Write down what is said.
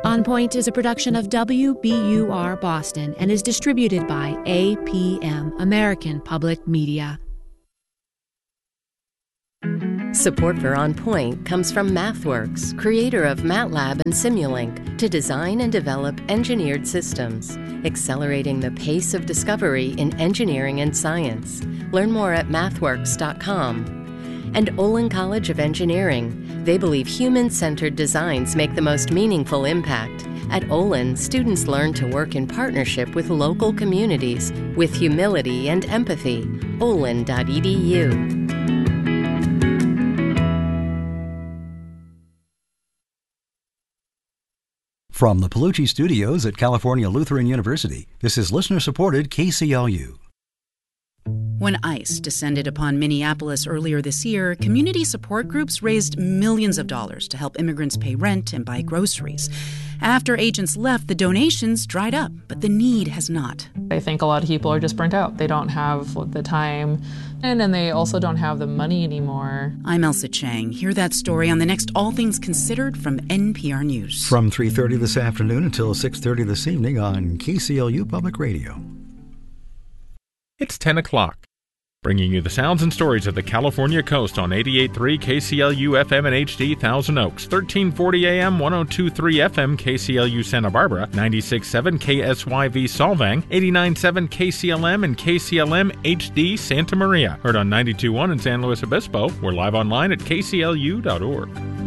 On Point is a production of WBUR Boston and is distributed by APM, American Public Media. Support for On Point comes from MathWorks, creator of MATLAB and Simulink, to design and develop engineered systems, accelerating the pace of discovery in engineering and science. Learn more at mathworks.com. And Olin College of Engineering. They believe human-centered designs make the most meaningful impact. At Olin, students learn to work in partnership with local communities with humility and empathy. olin.edu. From the Palucci Studios at California Lutheran University, this is listener-supported KCLU. When ICE descended upon Minneapolis earlier this year, community support groups raised millions of dollars to help immigrants pay rent and buy groceries. After agents left, the donations dried up, but the need has not. I think a lot of people are just burnt out. They don't have the time, and they also don't have the money anymore. I'm Elsa Chang. Hear that story on the next All Things Considered from NPR News. From 3:30 this afternoon until 6:30 this evening on KCLU Public Radio. It's 10 o'clock. Bringing you the sounds and stories of the California coast on 88.3 KCLU FM and HD Thousand Oaks, 1340 AM, 102.3 FM KCLU Santa Barbara, 96.7 KSYV Solvang, 89.7 KCLM and KCLM HD Santa Maria. Heard on 92.1 in San Luis Obispo. We're live online at kclu.org.